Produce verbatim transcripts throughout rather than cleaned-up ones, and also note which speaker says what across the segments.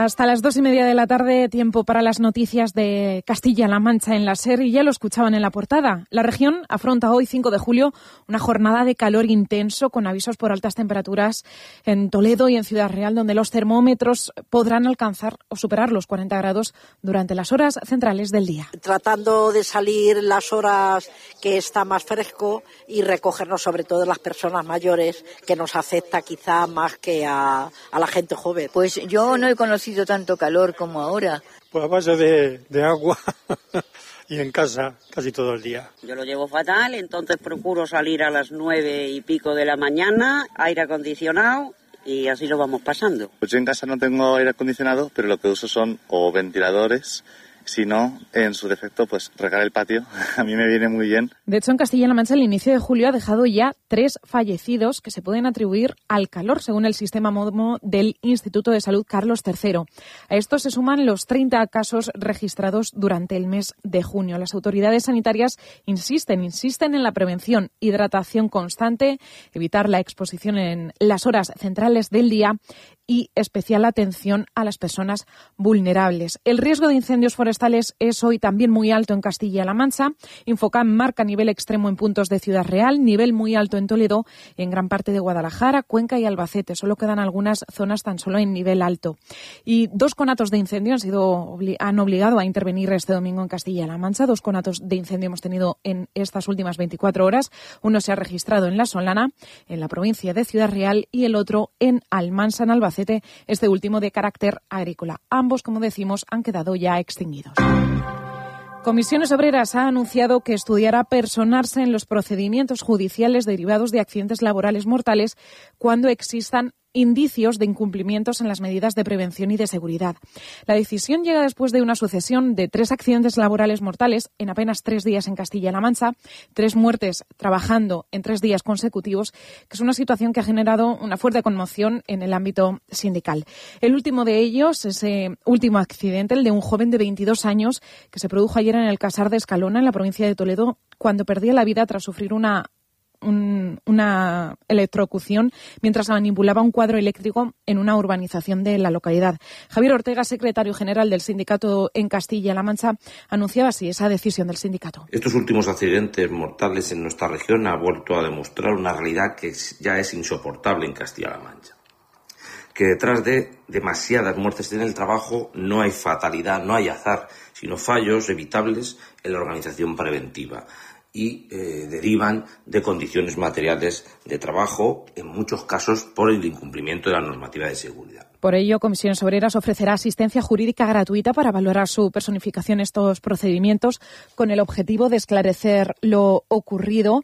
Speaker 1: Hasta las dos y media de la tarde, tiempo para las noticias de Castilla-La Mancha en la SER, y ya lo escuchaban en la portada. La región afronta hoy, cinco de julio, una jornada de calor intenso con avisos por altas temperaturas en Toledo y en Ciudad Real, donde los termómetros podrán alcanzar o superar los cuarenta grados durante las horas centrales del día.
Speaker 2: Tratando de salir las horas que está más fresco y recogernos sobre todo las personas mayores, que nos afecta quizá más que a, a la gente joven.
Speaker 3: Pues yo no he conocido tanto calor como ahora.
Speaker 4: Pues a base de, de agua y en casa casi todo el día.
Speaker 5: Yo lo llevo fatal, entonces procuro salir a las nueve y pico de la mañana, aire acondicionado, y así lo vamos pasando.
Speaker 6: Pues yo en casa no tengo aire acondicionado, pero lo que uso son o ventiladores. Si no, en su defecto, pues regar el patio. A mí me viene muy bien.
Speaker 1: De hecho, en Castilla-La Mancha, el inicio de julio ha dejado ya tres fallecidos que se pueden atribuir al calor, según el sistema MODMO del Instituto de Salud Carlos tercero. A esto se suman los treinta casos registrados durante el mes de junio. Las autoridades sanitarias insisten, insisten en la prevención, hidratación constante, evitar la exposición en las horas centrales del día y especial atención a las personas vulnerables. El riesgo de incendios forestales es hoy también muy alto en Castilla-La Mancha. Infocam marca nivel extremo en puntos de Ciudad Real, nivel muy alto en Toledo, en gran parte de Guadalajara, Cuenca y Albacete. Solo quedan algunas zonas tan solo en nivel alto. Y dos conatos de incendio han sido han obligado a intervenir este domingo en Castilla-La Mancha. Dos conatos de incendio hemos tenido en estas últimas veinticuatro horas. Uno se ha registrado en La Solana, en la provincia de Ciudad Real, y el otro en Almansa, en Albacete, este último de carácter agrícola. Ambos, como decimos, han quedado ya extinguidos. Comisiones Obreras ha anunciado que estudiará personarse en los procedimientos judiciales derivados de accidentes laborales mortales cuando existan indicios de incumplimientos en las medidas de prevención y de seguridad. La decisión llega después de una sucesión de tres accidentes laborales mortales en apenas tres días en Castilla-La Mancha, tres muertes trabajando en tres días consecutivos, que es una situación que ha generado una fuerte conmoción en el ámbito sindical. El último de ellos, ese último accidente, el de un joven de veintidós años que se produjo ayer en el Casar de Escalona, en la provincia de Toledo, cuando perdía la vida tras sufrir una Un, una electrocución mientras manipulaba un cuadro eléctrico en una urbanización de la localidad. Javier Ortega, secretario general del sindicato en Castilla-La Mancha, anunciaba así esa decisión del sindicato.
Speaker 7: Estos últimos accidentes mortales en nuestra región han vuelto a demostrar una realidad que ya es insoportable en Castilla-La Mancha. Que detrás de demasiadas muertes en el trabajo no hay fatalidad, no hay azar, sino fallos evitables en la organización preventiva. Y eh, derivan de condiciones materiales de trabajo, en muchos casos por el incumplimiento de la normativa de seguridad.
Speaker 1: Por ello, Comisiones Obreras ofrecerá asistencia jurídica gratuita para valorar su personificación en estos procedimientos, con el objetivo de esclarecer lo ocurrido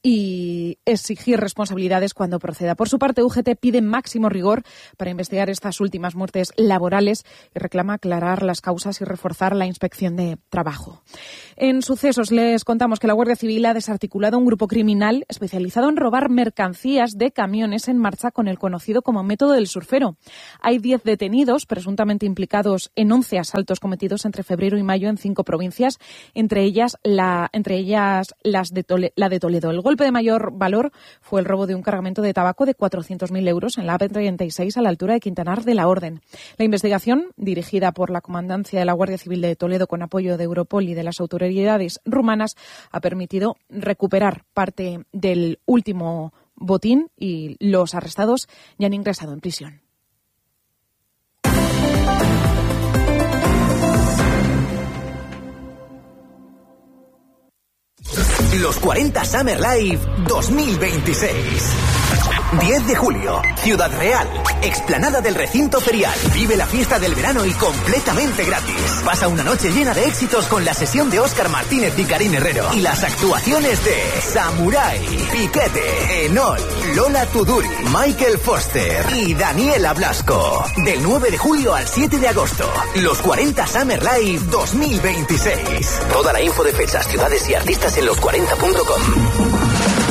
Speaker 1: y exigir responsabilidades cuando proceda. Por su parte, U G T pide máximo rigor para investigar estas últimas muertes laborales y reclama aclarar las causas y reforzar la inspección de trabajo. En sucesos les contamos que la Guardia Civil ha desarticulado un grupo criminal especializado en robar mercancías de camiones en marcha con el conocido como método del surfero. Hay diez detenidos presuntamente implicados en once asaltos cometidos entre febrero y mayo en cinco provincias, entre ellas la entre ellas las de Tole, la de Toledo. El golpe de mayor valor fue el robo de un cargamento de tabaco de cuatrocientos mil euros en la A P treinta y seis a la altura de Quintanar de la Orden. La investigación, dirigida por la Comandancia de la Guardia Civil de Toledo con apoyo de Europol y de las autoridades rumanas, ha permitido recuperar parte del último botín y los arrestados ya han ingresado en prisión.
Speaker 8: Los cuarenta Summer Live dos mil veintiséis. diez de julio, Ciudad Real, explanada del recinto ferial. Vive la fiesta del verano y completamente gratis. Pasa una noche llena de éxitos con la sesión de Óscar Martínez y Karin Herrero. Y las actuaciones de Samurai, Piquete, Enol, Lola Tuduri, Michael Foster y Daniela Blasco. Del nueve de julio al siete de agosto. Los cuarenta Summer Live dos mil veintiséis. Toda la info de fechas, ciudades y artistas en los cuarenta punto com.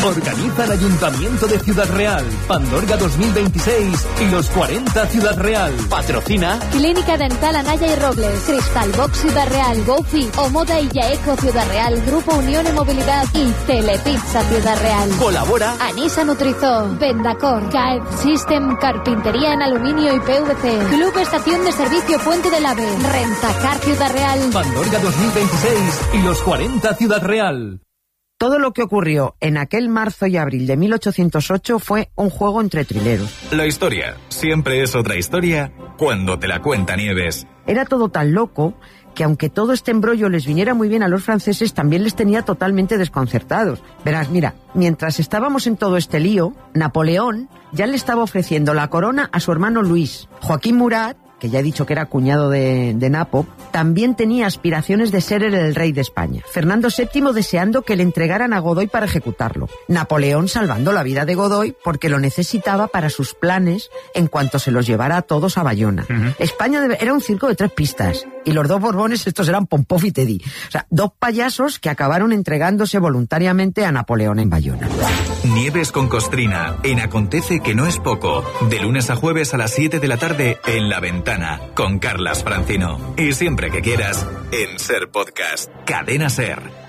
Speaker 9: Organiza el Ayuntamiento de Ciudad Real, Pandorga dos mil veintiséis y los cuarenta Ciudad Real. Patrocina
Speaker 10: Clínica Dental Anaya y Robles, Cristal Box Ciudad Real, GoFi, Omoda y Yaeco Ciudad Real, Grupo Unión y Movilidad y Telepizza Ciudad Real.
Speaker 9: Colabora
Speaker 10: Anisa Nutrizó, Vendacor, C A E F System, Carpintería en aluminio y P V C, Club Estación de Servicio Puente del Ave, Rentacar Ciudad Real.
Speaker 9: Pandorga dos mil veintiséis y los cuarenta Ciudad Real.
Speaker 11: Todo lo que ocurrió en aquel marzo y abril de mil ochocientos ocho fue un juego entre trileros.
Speaker 12: La historia siempre es otra historia cuando te la cuenta Nieves.
Speaker 11: Era todo tan loco que aunque todo este embrollo les viniera muy bien a los franceses, también les tenía totalmente desconcertados. Verás, mira, mientras estábamos en todo este lío, Napoleón ya le estaba ofreciendo la corona a su hermano Luis. Joaquín Murat, que ya he dicho que era cuñado de, de Napo, también tenía aspiraciones de ser el, el rey de España. Fernando séptimo deseando que le entregaran a Godoy para ejecutarlo. Napoleón salvando la vida de Godoy porque lo necesitaba para sus planes en cuanto se los llevara a todos a Bayona. Uh-huh. España debe, era un circo de tres pistas y los dos Borbones estos eran Pompov y Teddy. O sea, dos payasos que acabaron entregándose voluntariamente a Napoleón en Bayona.
Speaker 12: Nieves con Costrina, en Acontece que no es poco. De lunes a jueves a las siete de la tarde en La Ventana, con Carlas Francino. Y siempre que quieras, en Ser Podcast. Cadena Ser.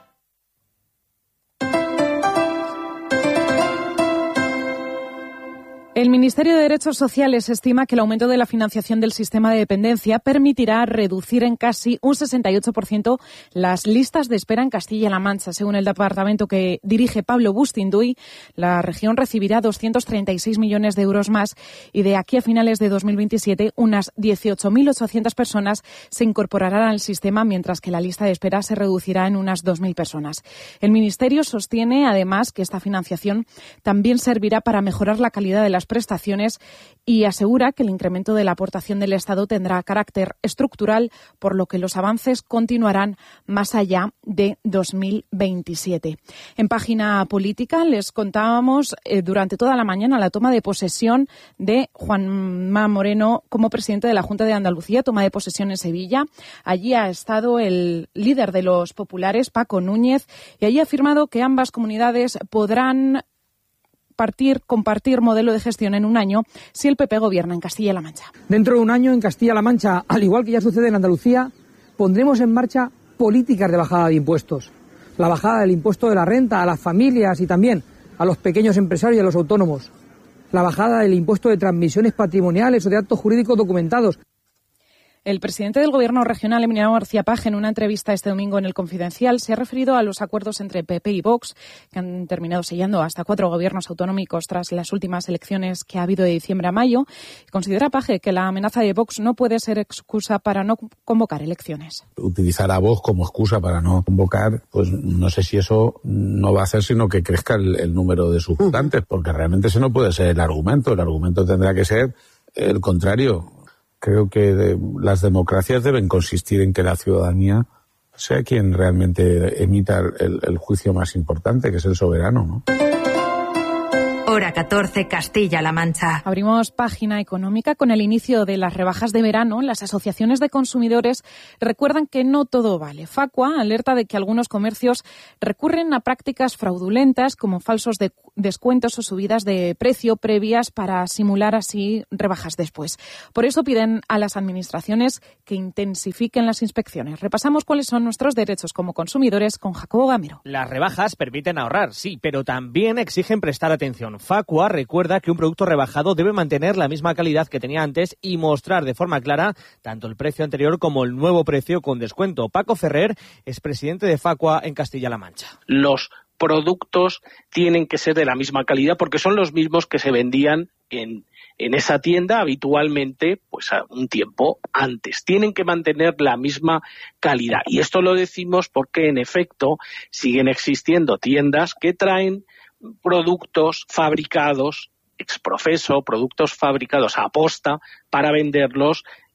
Speaker 1: El Ministerio de Derechos Sociales estima que el aumento de la financiación del sistema de dependencia permitirá reducir en casi un sesenta y ocho por ciento las listas de espera en Castilla-La Mancha. Según el departamento que dirige Pablo Bustinduy, la región recibirá doscientos treinta y seis millones de euros más y de aquí a finales de dos mil veintisiete unas dieciocho mil ochocientas personas se incorporarán al sistema, mientras que la lista de espera se reducirá en unas dos mil personas. El Ministerio sostiene además que esta financiación también servirá para mejorar la calidad de las prestaciones y asegura que el incremento de la aportación del Estado tendrá carácter estructural, por lo que los avances continuarán más allá de dos mil veintisiete. En página política les contábamos eh, durante toda la mañana la toma de posesión de Juanma Moreno como presidente de la Junta de Andalucía, toma de posesión en Sevilla. Allí ha estado el líder de los populares, Paco Núñez, y allí ha afirmado que ambas comunidades podrán Partir, compartir modelo de gestión en un año si el P P gobierna en Castilla-La Mancha.
Speaker 13: Dentro de un año en Castilla-La Mancha, al igual que ya sucede en Andalucía, pondremos en marcha políticas de bajada de impuestos. La bajada del impuesto de la renta a las familias y también a los pequeños empresarios y a los autónomos. La bajada del impuesto de transmisiones patrimoniales o de actos jurídicos documentados.
Speaker 1: El presidente del Gobierno regional, Emiliano García Paje, en una entrevista este domingo en El Confidencial, se ha referido a los acuerdos entre P P y Vox, que han terminado sellando hasta cuatro gobiernos autonómicos tras las últimas elecciones que ha habido de diciembre a mayo. Considera Paje que la amenaza de Vox no puede ser excusa para no convocar elecciones.
Speaker 14: Utilizar a Vox como excusa para no convocar, pues no sé si eso no va a hacer sino que crezca el, el número de sus votantes, porque realmente ese no puede ser el argumento. El argumento tendrá que ser el contrario. Creo que de, las democracias deben consistir en que la ciudadanía sea quien realmente emita el, el juicio más importante, que es el soberano, ¿no?
Speaker 15: Hora catorce, Castilla-La Mancha.
Speaker 1: Abrimos página económica. Con el inicio de las rebajas de verano, las asociaciones de consumidores recuerdan que no todo vale. Facua alerta de que algunos comercios recurren a prácticas fraudulentas como falsos de descuentos o subidas de precio previas para simular así rebajas después. Por eso piden a las administraciones que intensifiquen las inspecciones. Repasamos cuáles son nuestros derechos como consumidores con Jacobo Gamero.
Speaker 16: Las rebajas permiten ahorrar, sí, pero también exigen prestar atención. Facua recuerda que un producto rebajado debe mantener la misma calidad que tenía antes y mostrar de forma clara tanto el precio anterior como el nuevo precio con descuento. Paco Ferrer es presidente de Facua en Castilla-La Mancha.
Speaker 17: Los productos tienen que ser de la misma calidad porque son los mismos que se vendían en, en esa tienda habitualmente pues a un tiempo antes. Tienen que mantener la misma calidad. Y esto lo decimos porque, en efecto, siguen existiendo tiendas que traen productos fabricados ex profeso, productos fabricados a posta para venderlos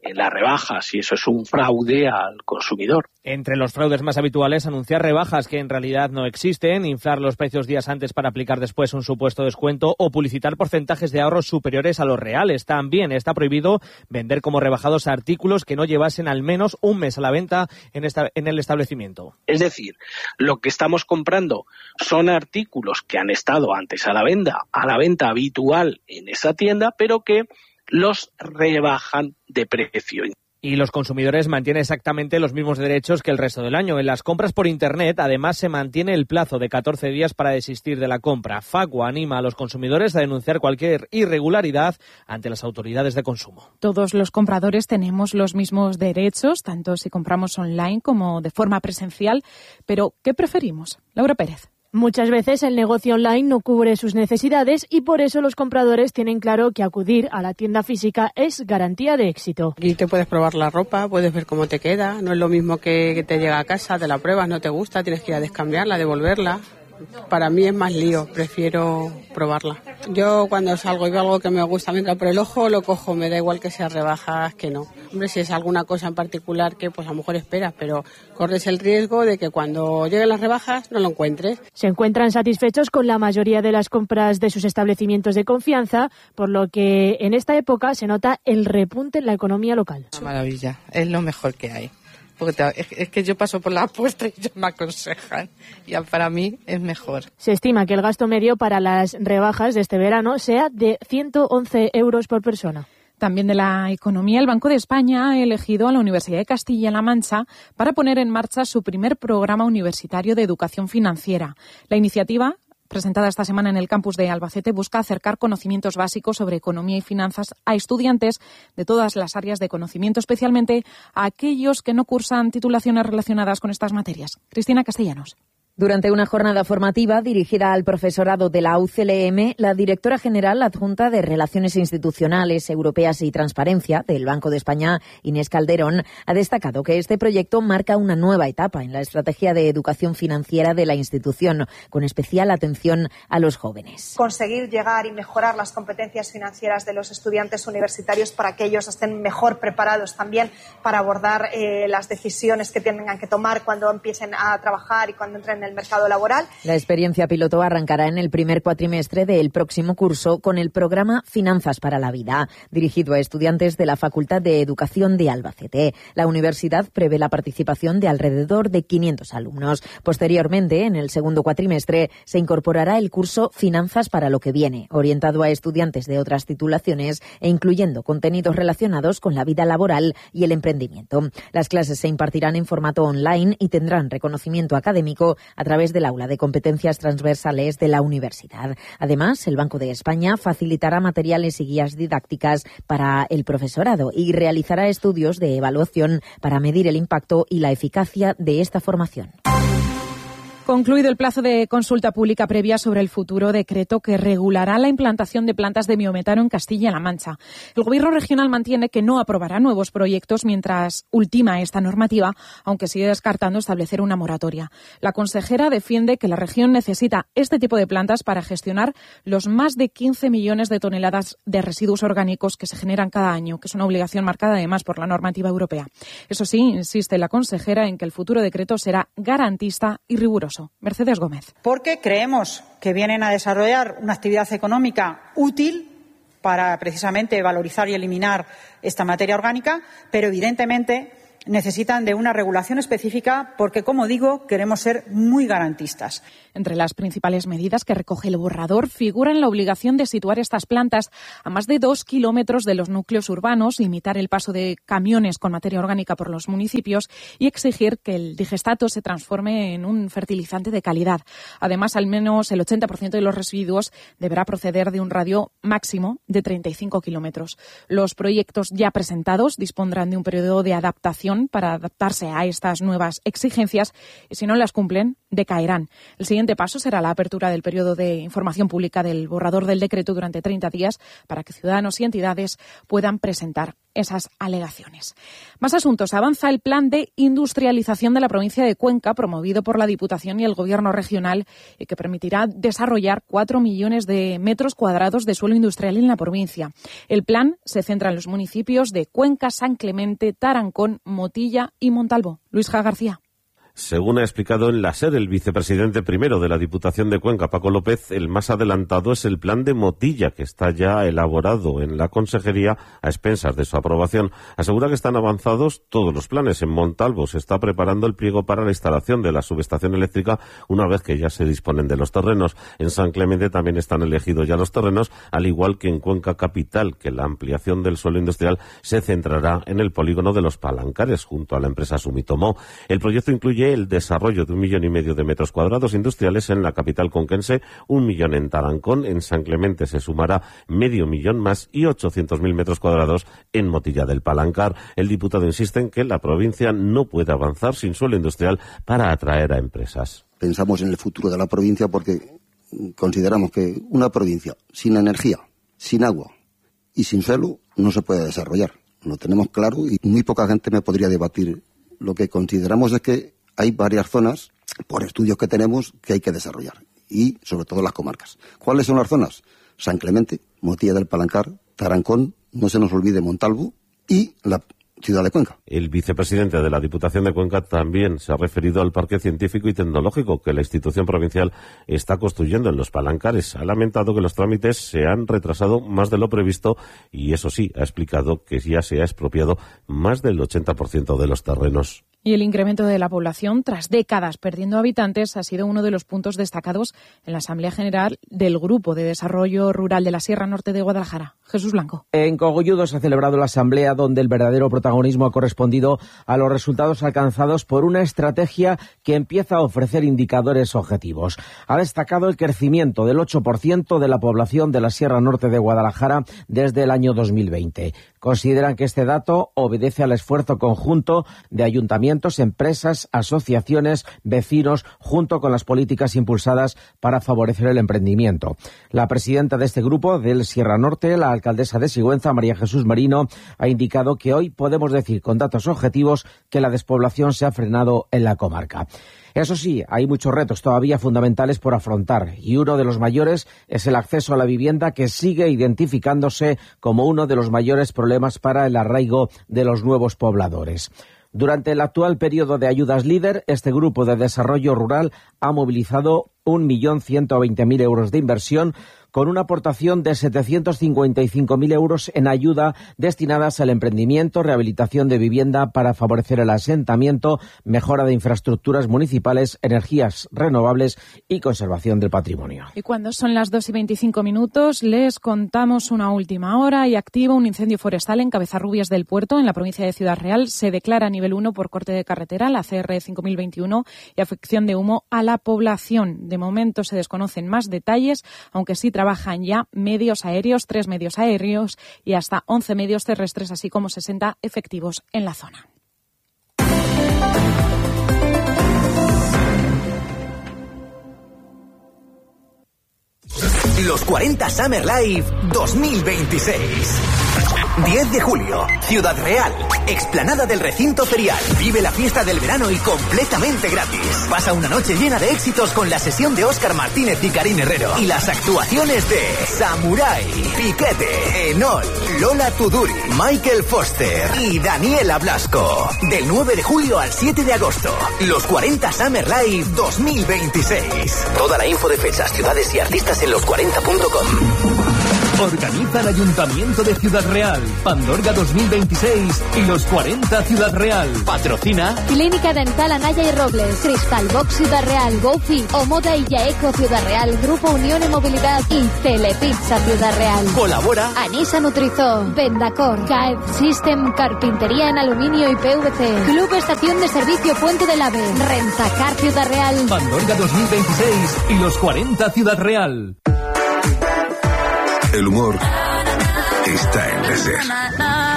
Speaker 17: en las rebajas y eso es un fraude al consumidor.
Speaker 16: Entre los fraudes más habituales, anunciar rebajas que en realidad no existen, inflar los precios días antes para aplicar después un supuesto descuento o publicitar porcentajes de ahorros superiores a los reales. También está prohibido vender como rebajados artículos que no llevasen al menos un mes a la venta en, esta, en el establecimiento.
Speaker 17: Es decir, lo que estamos comprando son artículos que han estado antes a la venta, a la venta habitual en esa tienda, pero que los rebajan de precio.
Speaker 16: Y los consumidores mantienen exactamente los mismos derechos que el resto del año. En las compras por Internet, además, se mantiene el plazo de catorce días para desistir de la compra. Facua anima a los consumidores a denunciar cualquier irregularidad ante las autoridades de consumo.
Speaker 1: Todos los compradores tenemos los mismos derechos, tanto si compramos online como de forma presencial. Pero, ¿qué preferimos? Laura Pérez.
Speaker 18: Muchas veces el negocio online no cubre sus necesidades y por eso los compradores tienen claro que acudir a la tienda física es garantía de éxito.
Speaker 19: Aquí te puedes probar la ropa, puedes ver cómo te queda, no es lo mismo que te llega a casa, te la pruebas, no te gusta, tienes que ir a descambiarla, devolverla. Para mí es más lío, prefiero probarla. Yo cuando salgo y veo algo que me gusta, me entra por el ojo, lo cojo, me da igual que sea rebajas que no. Hombre, si es alguna cosa en particular que pues a lo mejor esperas, pero corres el riesgo de que cuando lleguen las rebajas no lo encuentres.
Speaker 18: Se encuentran satisfechos con la mayoría de las compras de sus establecimientos de confianza, por lo que en esta época se nota el repunte en la economía local.
Speaker 20: Una maravilla, es lo mejor que hay. Porque te, es, es que yo paso por la apuesta y ellos me aconsejan y para mí es mejor.
Speaker 18: Se estima que el gasto medio para las rebajas de este verano sea de ciento once euros por persona.
Speaker 1: También de la economía, el Banco de España ha elegido a la Universidad de Castilla-La Mancha para poner en marcha su primer programa universitario de educación financiera. La iniciativa, presentada esta semana en el campus de Albacete, busca acercar conocimientos básicos sobre economía y finanzas a estudiantes de todas las áreas de conocimiento, especialmente a aquellos que no cursan titulaciones relacionadas con estas materias. Cristina Castellanos.
Speaker 21: Durante una jornada formativa dirigida al profesorado de la U C L M, la directora general adjunta de Relaciones Institucionales, Europeas y Transparencia del Banco de España, Inés Calderón, ha destacado que este proyecto marca una nueva etapa en la estrategia de educación financiera de la institución, con especial atención a los jóvenes.
Speaker 22: Conseguir llegar y mejorar las competencias financieras de los estudiantes universitarios para que ellos estén mejor preparados también para abordar eh, las decisiones que tengan que tomar cuando empiecen a trabajar y cuando entren en el mercado laboral.
Speaker 21: La experiencia piloto arrancará en el primer cuatrimestre del próximo curso con el programa Finanzas para la Vida, dirigido a estudiantes de la Facultad de Educación de Albacete. La universidad prevé la participación de alrededor de quinientos alumnos. Posteriormente, en el segundo cuatrimestre, se incorporará el curso Finanzas para lo que viene, orientado a estudiantes de otras titulaciones e incluyendo contenidos relacionados con la vida laboral y el emprendimiento. Las clases se impartirán en formato online y tendrán reconocimiento académico a través del aula de competencias transversales de la universidad. Además, el Banco de España facilitará materiales y guías didácticas para el profesorado y realizará estudios de evaluación para medir el impacto y la eficacia de esta formación.
Speaker 1: Concluido el plazo de consulta pública previa sobre el futuro decreto que regulará la implantación de plantas de biometano en Castilla-La Mancha. El Gobierno regional mantiene que no aprobará nuevos proyectos mientras ultima esta normativa, aunque sigue descartando establecer una moratoria. La consejera defiende que la región necesita este tipo de plantas para gestionar los más de quince millones de toneladas de residuos orgánicos que se generan cada año, que es una obligación marcada además por la normativa europea. Eso sí, insiste la consejera en que el futuro decreto será garantista y riguroso. Mercedes Gómez.
Speaker 23: Porque creemos que vienen a desarrollar una actividad económica útil para precisamente valorizar y eliminar esta materia orgánica, pero evidentemente necesitan de una regulación específica porque, como digo, queremos ser muy garantistas.
Speaker 1: Entre las principales medidas que recoge el borrador figuran la obligación de situar estas plantas a más de dos kilómetros de los núcleos urbanos, limitar el paso de camiones con materia orgánica por los municipios y exigir que el digestato se transforme en un fertilizante de calidad. Además, al menos el ochenta por ciento de los residuos deberá proceder de un radio máximo de treinta y cinco kilómetros. Los proyectos ya presentados dispondrán de un periodo de adaptación para adaptarse a estas nuevas exigencias y si no las cumplen, decaerán. El siguiente siguiente paso será la apertura del periodo de información pública del borrador del decreto durante treinta días para que ciudadanos y entidades puedan presentar esas alegaciones. Más asuntos. Avanza el plan de industrialización de la provincia de Cuenca, promovido por la Diputación y el Gobierno regional, y que permitirá desarrollar cuatro millones de metros cuadrados de suelo industrial en la provincia. El plan se centra en los municipios de Cuenca, San Clemente, Tarancón, Motilla y Montalvo. Luis J. García.
Speaker 2: Según ha explicado en la SER el vicepresidente primero de la Diputación de Cuenca, Paco López, el más adelantado es el plan de Motilla, que está ya elaborado en la Consejería a expensas de su aprobación. Asegura que están avanzados todos los planes. En Montalvo se está preparando el pliego para la instalación de la subestación eléctrica una vez que ya se disponen de los terrenos. En San Clemente también están elegidos ya los terrenos, al igual que en Cuenca Capital, que la ampliación del suelo industrial se centrará en el polígono de los Palancares, junto a la empresa Sumitomo. El proyecto incluye el desarrollo de un millón y medio de metros cuadrados industriales en la capital conquense, un millón en Tarancón, en San Clemente se sumará medio millón más y ochocientos mil metros cuadrados en Motilla del Palancar. El diputado insiste en que la provincia no puede avanzar sin suelo industrial para atraer a empresas.
Speaker 3: Pensamos en el futuro de la provincia porque consideramos que una provincia sin energía, sin agua y sin suelo no se puede desarrollar. Lo tenemos claro y muy poca gente me podría debatir. Lo que consideramos es que hay varias zonas, por estudios que tenemos, que hay que desarrollar, y sobre todo las comarcas. ¿Cuáles son las zonas? San Clemente, Motilla del Palancar, Tarancón, no se nos olvide Montalvo y la ciudad de Cuenca.
Speaker 2: El vicepresidente de la Diputación de Cuenca también se ha referido al parque científico y tecnológico que la institución provincial está construyendo en los Palancares. Ha lamentado que los trámites se han retrasado más de lo previsto y, eso sí, ha explicado que ya se ha expropiado más del ochenta por ciento de los terrenos.
Speaker 1: Y el incremento de la población, tras décadas perdiendo habitantes, ha sido uno de los puntos destacados en la Asamblea General del Grupo de Desarrollo Rural de la Sierra Norte de Guadalajara. Jesús Blanco.
Speaker 4: En Cogolludo se ha celebrado la Asamblea, donde el verdadero protagonismo ha correspondido a los resultados alcanzados por una estrategia que empieza a ofrecer indicadores objetivos. Ha destacado el crecimiento del ocho por ciento de la población de la Sierra Norte de Guadalajara desde el año dos mil veinte. Consideran que este dato obedece al esfuerzo conjunto de ayuntamientos, empresas, asociaciones, vecinos, junto con las políticas impulsadas para favorecer el emprendimiento. La presidenta de este grupo del Sierra Norte, la alcaldesa de Sigüenza, María Jesús Merino, ha indicado que hoy podemos decir con datos objetivos que la despoblación se ha frenado en la comarca. Eso sí, hay muchos retos todavía fundamentales por afrontar y uno de los mayores es el acceso a la vivienda, que sigue identificándose como uno de los mayores problemas para el arraigo de los nuevos pobladores. Durante el actual periodo de ayudas líder, este grupo de desarrollo rural ha movilizado un millón ciento veinte mil euros de inversión, con una aportación de setecientos cincuenta y cinco mil euros en ayuda destinadas al emprendimiento, rehabilitación de vivienda para favorecer el asentamiento, mejora de infraestructuras municipales, energías renovables y conservación del patrimonio.
Speaker 1: Y cuando son las dos y veinticinco minutos, les contamos una última hora. Y activa un incendio forestal en Cabezarrubias del Puerto, en la provincia de Ciudad Real. Se declara nivel uno por corte de carretera, la C R cinco mil veintiuno, y afección de humo a la población. De momento se desconocen más detalles, aunque sí trabajan ya medios aéreos, tres medios aéreos y hasta once medios terrestres, así como sesenta efectivos en la zona.
Speaker 8: Los cuarenta Summer Live dos mil veintiséis. diez de julio, Ciudad Real, explanada del recinto ferial. Vive la fiesta del verano y completamente gratis. Pasa una noche llena de éxitos con la sesión de Óscar Martínez y Karin Herrero. Y las actuaciones de Samurai, Piquete, Enol, Lola Tuduri, Michael Foster y Daniela Blasco. Del nueve de julio al siete de agosto. Los cuarenta Summer Live dos mil veintiséis. Toda la info de fechas, ciudades y artistas en los cuarenta punto com.
Speaker 9: Organiza el Ayuntamiento de Ciudad Real, Pandorga dos mil veintiséis y los cuarenta Ciudad Real. Patrocina
Speaker 10: Clínica Dental Anaya y Robles, Cristal Box Ciudad Real, GoFi, Omoda y Yaeco Ciudad Real, Grupo Unión y Movilidad y Telepizza Ciudad Real.
Speaker 8: Colabora
Speaker 10: Anisa Nutrizó, Vendacor, C A E F System, Carpintería en Aluminio y P V C, Club Estación de Servicio Puente del Ave, Rentacar Ciudad Real.
Speaker 9: Pandorga dos mil veintiséis y los cuarenta Ciudad Real.
Speaker 24: El humor está en la SER.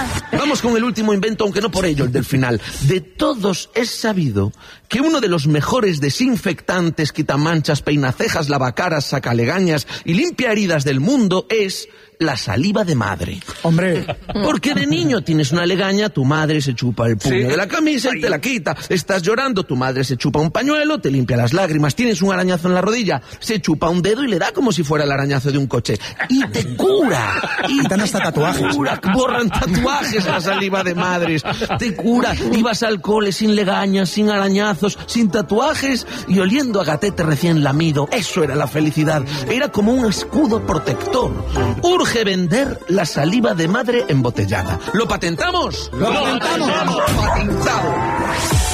Speaker 5: Vamos con el último invento, aunque no por ello el del final. De todos es sabido que uno de los mejores desinfectantes, quitamanchas, peinacejas, lavacaras, sacalegañas y limpia heridas del mundo es la saliva de madre.
Speaker 13: Hombre.
Speaker 5: Porque de niño tienes una legaña, tu madre se chupa el puño
Speaker 13: Sí.
Speaker 5: de la camisa y te la quita. Estás llorando, tu madre se chupa un pañuelo, te limpia las lágrimas. Tienes un arañazo en la rodilla, se chupa un dedo y le da como si fuera el arañazo de un coche. Y te cura. Y
Speaker 6: Quitan hasta tatuajes.
Speaker 5: Cura, borran tatuajes la saliva de madres. Te cura. Ibas al cole sin legañas, sin arañazos, sin tatuajes y oliendo a gatete recién lamido. Eso era la felicidad. Era como un escudo protector. Urge vender la saliva de madre embotellada. ¿Lo patentamos?
Speaker 6: ¡Lo patentamos!
Speaker 5: ¡Patentado!